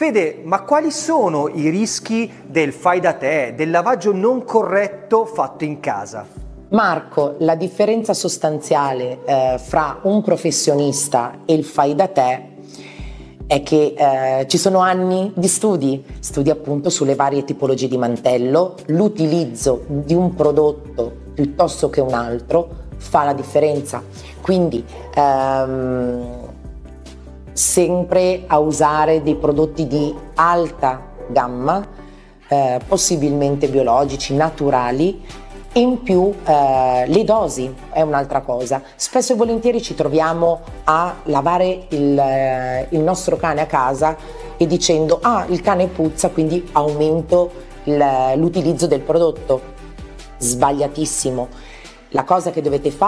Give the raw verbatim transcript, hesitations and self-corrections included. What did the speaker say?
Fede, ma quali sono i rischi del fai da te, del lavaggio non corretto fatto in casa? Marco, la differenza sostanziale eh, fra un professionista e il fai da te è che eh, ci sono anni di studi, studi appunto sulle varie tipologie di mantello, l'utilizzo di un prodotto piuttosto che un altro fa la differenza, quindi ehm, sempre a usare dei prodotti di alta gamma, eh, possibilmente biologici, naturali. In più eh, le dosi è un'altra cosa. Spesso e volentieri ci troviamo a lavare il, eh, il nostro cane a casa e dicendo ah, il cane puzza, quindi aumento il, l'utilizzo del prodotto. Sbagliatissimo. La cosa che dovete fare